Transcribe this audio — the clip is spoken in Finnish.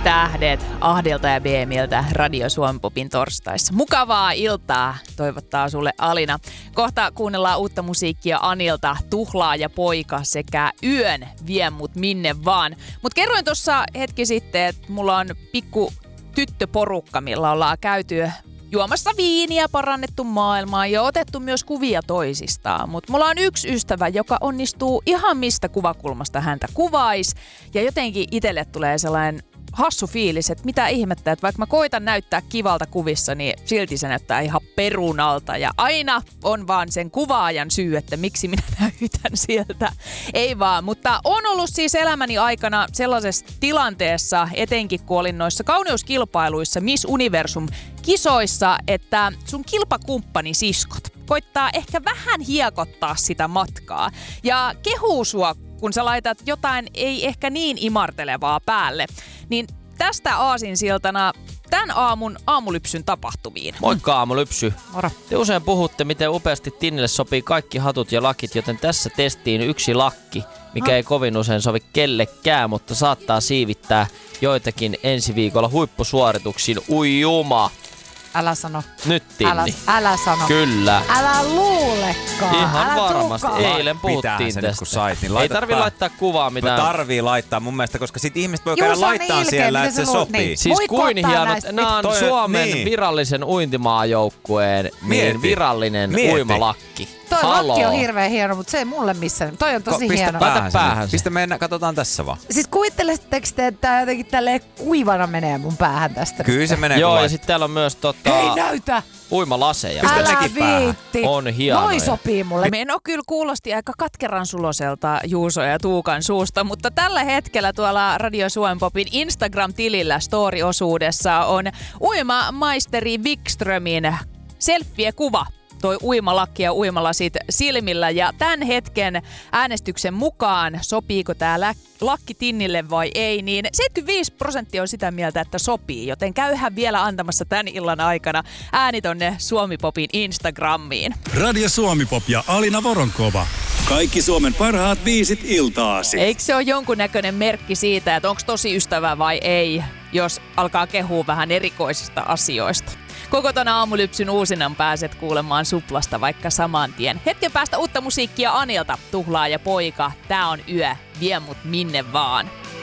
tähdet Ahdilta ja BMiltä Radio Suomi Popin torstaissa. Mukavaa iltaa toivottaa sulle Alina. Kohta kuunnellaan uutta musiikkia Anilta, Tuhlaa ja poika sekä Yön vie mut minne vaan. Mut kerroin tuossa hetki sitten, että mulla on pikku tyttöporukka, millä ollaan käyty juomassa viiniä, parannettu maailmaa ja otettu myös kuvia toisistaan. Mutta mulla on yksi ystävä, joka onnistuu ihan mistä kuvakulmasta häntä kuvaisi. Ja jotenkin itselle tulee sellainen hassu fiilis, että mitä ihmettä, että vaikka mä koitan näyttää kivalta kuvissa, niin silti se näyttää ihan perunalta. Ja aina on vaan sen kuvaajan syy, että miksi minä näytän sieltä. Ei vaan, mutta on ollut siis elämäni aikana sellaisessa tilanteessa, etenkin kun olin noissa kauneuskilpailuissa Miss Universum kisoissa, että sun kilpakumppani siskot koittaa ehkä vähän hiekottaa sitä matkaa ja kehuu sua, kun sä laitat jotain ei ehkä niin imartelevaa päälle. Niin tästä aasinsiltana tämän aamun aamulypsyn tapahtumiin. Moikka aamulypsy. Moro. Te usein puhutte, miten upeasti Tinnille sopii kaikki hatut ja lakit, joten tässä testiin yksi lakki, mikä ei kovin usein sovi kellekään, mutta saattaa siivittää joitakin ensi viikolla huippusuorituksiin. Ui juma! Älä sano. Nyt Tinni. Älä sano. Kyllä. Älä luulekaan. Ihan älä varmasti. tuukaan. Eilen puhuttiin tästä. Kun sait, niin ei tarvii laittaa kuvaa mitään. Tarvii laittaa mun mielestä, koska sit ihmiset voi käydä laittaa ilkeä, siellä, että se sopii. Niin. Siis kuin hienot, nämä on Suomen niin. virallisen uintimaajoukkueen niin virallinen uimalakki. Toi Haloo. lakki on hirveän hieno, mutta se ei mulle missään. Toi on tosi hieno. Laita päähän se. Pistä mennä, katsotaan tässä vaan. Siis kuvitteletteko te, että tää jotenkin tälleen kuivana menee mun päähän tästä? Kyllä se menee. Joo, ja sitten täällä on myös Hei, näytä! uimalaseja. Älä viitti. On hienoja. Noi sopii mulle. Meno kyllä kuulosti aika katkeran suloselta Juuso ja Tuukan suusta, mutta tällä hetkellä tuolla Radio Suomi Popin Instagram-tilillä story-osuudessa on uimamaisteri Wikströmin selfie-kuva. Toi uimalakki ja uimalasit silmillä ja tämän hetken äänestyksen mukaan sopiiko tää lakki Tinnille vai ei, niin 75% on sitä mieltä, että sopii, joten käyhän vielä antamassa tämän illan aikana ääni tonne Suomi Popin Instagramiin. Radio Suomi Pop ja Alina Voronkova. Kaikki Suomen parhaat viisit iltaasi. Eikö se ole jonkunnäköinen merkki siitä, että onko tosi ystävä vai ei, jos alkaa kehua vähän erikoisista asioista? Koko ton aamulypsyn uusinnan pääset kuulemaan Suplasta vaikka saman tien. Hetken päästä uutta musiikkia Anilta, Tuhlaa ja poika. Tää on Yö, vie mut minne vaan.